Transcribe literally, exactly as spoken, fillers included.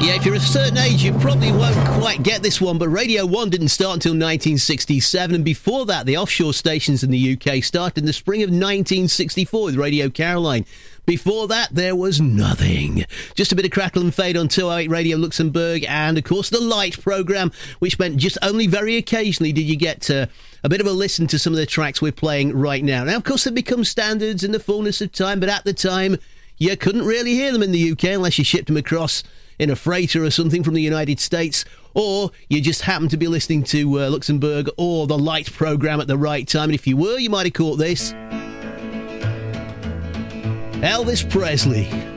Yeah, if you're a certain age, you probably won't quite get this one, but Radio one didn't start until nineteen sixty-seven, and before that, the offshore stations in the U K started in the spring of nineteen sixty-four with Radio Caroline. Before that, there was nothing. Just a bit of crackle and fade on two oh eight Radio Luxembourg, and of course the Light programme, which meant just only very occasionally did you get uh, a bit of a listen to some of the tracks we're playing right now. Now, of course, they've become standards in the fullness of time, but at the time, you couldn't really hear them in the U K unless you shipped them across in a freighter or something from the United States, or you just happened to be listening to uh, Luxembourg or the Light programme at the right time, and if you were, you might have caught this. Elvis Presley.